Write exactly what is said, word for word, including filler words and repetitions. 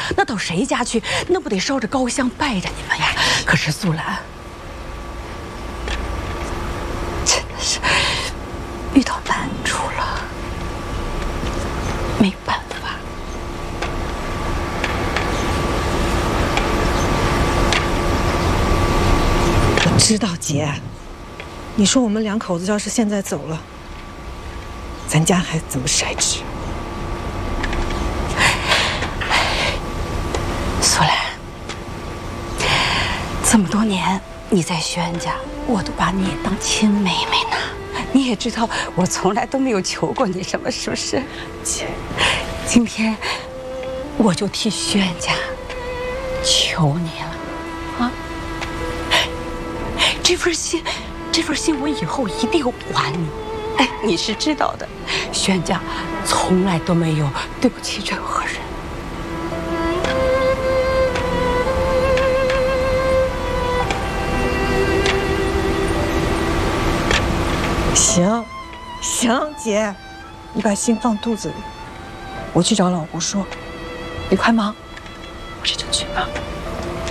那到谁家去，那不得烧着高香拜着你们呀？可是素兰，真的是遇到难处了，没办法。 我知道，姐，你说我们两口子要是现在走了，咱家还怎么筛纸？ 素兰，这么多年你在轩辕家，我都把你当亲妹妹呢。你也知道，我从来都没有求过你什么，是不是？ 姐， 今天我就替轩辕家求你了，啊！这份信，这份信我以后一定还你。哎，你是知道的，轩辕家从来都没有对不起任何人。 行，行，姐，你把信放肚子里，我去找老胡说。你快忙，我这就去忙。